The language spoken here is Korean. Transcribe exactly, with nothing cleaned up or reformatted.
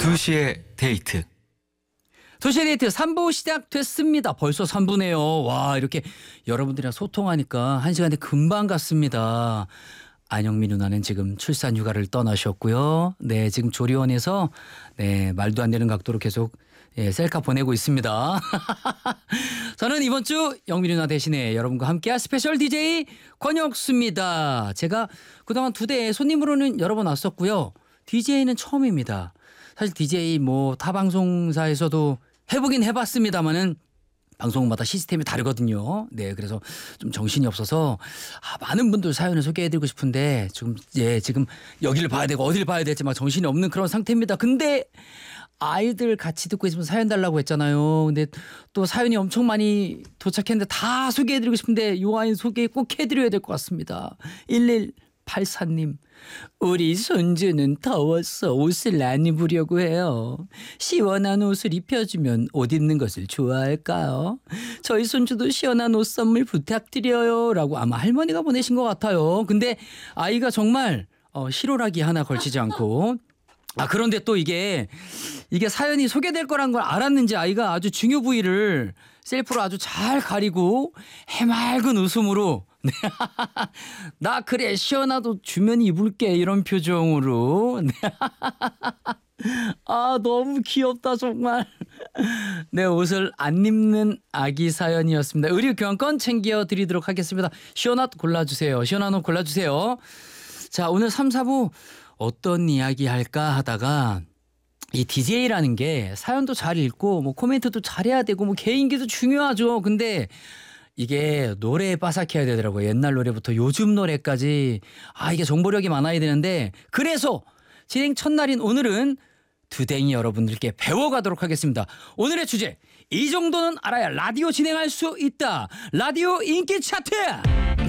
두 시의 데이트. 두 시의 데이트 삼 부 시작됐습니다. 벌써 삼 부네요. 와, 이렇게 여러분들이랑 소통하니까 한 시간이 금방 갔습니다. 안영미 누나는 지금 출산 휴가를 떠나셨고요. 네, 지금 조리원에서 네, 말도 안 되는 각도로 계속 예, 셀카 보내고 있습니다. 저는 이번 주 영미 누나 대신에 여러분과 함께할 스페셜 디제이 권혁수입니다. 제가 그동안 두 대 손님으로는 여러 번 왔었고요. 디제이는 처음입니다. 사실 디제이 뭐 타 방송사에서도 해보긴 해봤습니다만은 방송마다 시스템이 다르거든요. 네, 그래서 좀 정신이 없어서 아, 많은 분들 사연을 소개해드리고 싶은데 지금 예 지금 여기를 봐야 되고 어디를 봐야 될지 막 정신이 없는 그런 상태입니다. 근데 아이들 같이 듣고 있으면 사연 달라고 했잖아요. 근데 또 사연이 엄청 많이 도착했는데 다 소개해드리고 싶은데 요 아이 소개 꼭 해드려야 될 것 같습니다. 일일팔사 님. 우리 손주는 더워서 옷을 안 입으려고 해요. 시원한 옷을 입혀주면 옷 입는 것을 좋아할까요? 저희 손주도 시원한 옷 선물 부탁드려요 라고 아마 할머니가 보내신 것 같아요. 근데 아이가 정말 어, 실오라기 하나 걸치지 않고 아 그런데 또 이게 이게 사연이 소개될 거란 걸 알았는지 아이가 아주 중요 부위를 셀프로 아주 잘 가리고 해맑은 웃음으로 네. 나 그래 시원한 옷 주면 입을게 이런 표정으로 네. 아 너무 귀엽다 정말. 네, 옷을 안 입는 아기 사연이었습니다. 의류 교환권 챙겨드리도록 하겠습니다. 시원한 옷 골라주세요. 시원한 옷 골라주세요. 자, 오늘 삼, 사 부 어떤 이야기 할까 하다가 이 디제이라는 게 사연도 잘 읽고 뭐 코멘트도 잘해야 되고 뭐 개인기도 중요하죠. 근데 이게 노래에 빠삭해야 되더라고요. 옛날 노래부터 요즘 노래까지 아 이게 정보력이 많아야 되는데 그래서 진행 첫날인 오늘은 두댕이 여러분들께 배워가도록 하겠습니다. 오늘의 주제 이 정도는 알아야 라디오 진행할 수 있다. 라디오 인기 차트.